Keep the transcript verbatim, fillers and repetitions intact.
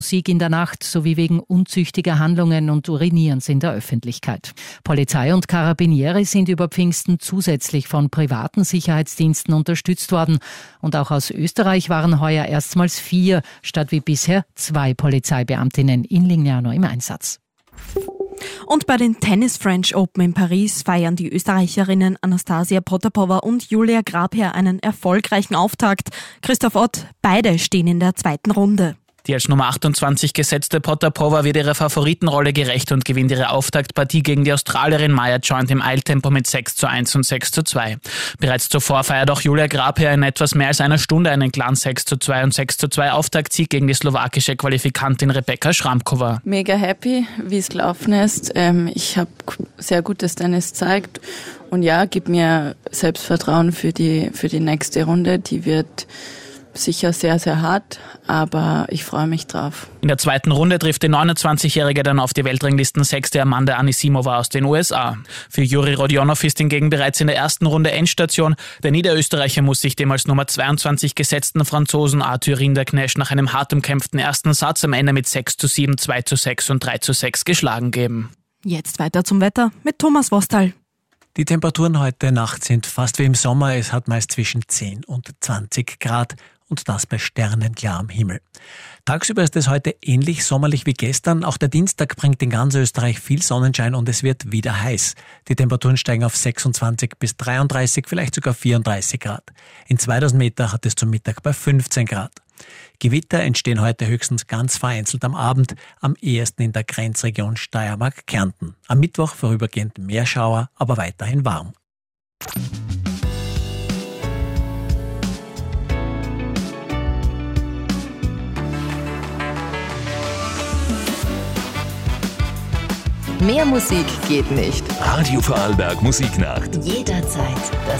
Musik in der Nacht sowie wegen unzüchtiger Handlungen und Urinierens in der Öffentlichkeit. Polizei und Karabinieri sind über Pfingsten zusätzlich von privaten Sicherheitsdiensten unterstützt worden. Und auch aus Österreich waren heuer erstmals vier statt wie bisher zwei Polizeibeamtinnen in Lignano im Einsatz. Und bei den Tennis French Open in Paris feiern die Österreicherinnen Anastasia Potapova und Julia Grabherr einen erfolgreichen Auftakt. Christoph Ott, beide stehen in der zweiten Runde. Die als Nummer achtundzwanzig gesetzte Potapova wird ihrer Favoritenrolle gerecht und gewinnt ihre Auftaktpartie gegen die Australierin Maya Joint im Eiltempo mit sechs zu eins und sechs zu zwei. Bereits zuvor feiert auch Julia Grabherr in etwas mehr als einer Stunde einen klaren sechs zu zwei und sechs zu zwei Auftaktsieg gegen die slowakische Qualifikantin Rebeka Schramkova. Mega happy, wie es gelaufen ist. Ich habe sehr gutes Tennis gezeigt und ja, gibt mir Selbstvertrauen für die, für die nächste Runde. Die wird sicher sehr, sehr hart, aber ich freue mich drauf. In der zweiten Runde trifft die neunundzwanzigjährige dann auf die Weltranglisten-Sechste Amanda Anisimova aus den U S A. Für Juri Rodionov ist hingegen bereits in der ersten Runde Endstation. Der Niederösterreicher muss sich dem als Nummer zweiundzwanzig gesetzten Franzosen Arthur Rinderknecht nach einem hart umkämpften ersten Satz am Ende mit sechs zu sieben, zwei zu sechs und drei zu sechs geschlagen geben. Jetzt weiter zum Wetter mit Thomas Wostal. Die Temperaturen heute Nacht sind fast wie im Sommer. Es hat meist zwischen zehn und zwanzig Grad. Und das bei sternenklarem Himmel. Tagsüber ist es heute ähnlich sommerlich wie gestern. Auch der Dienstag bringt in ganz Österreich viel Sonnenschein und es wird wieder heiß. Die Temperaturen steigen auf sechsundzwanzig bis dreiunddreißig, vielleicht sogar vierunddreißig Grad. In zweitausend Meter hat es zum Mittag bei fünfzehn Grad. Gewitter entstehen heute höchstens ganz vereinzelt am Abend, am ehesten in der Grenzregion Steiermark-Kärnten. Am Mittwoch vorübergehend mehr Schauer, aber weiterhin warm. Mehr Musik geht nicht. Radio Vorarlberg Musiknacht. Jederzeit das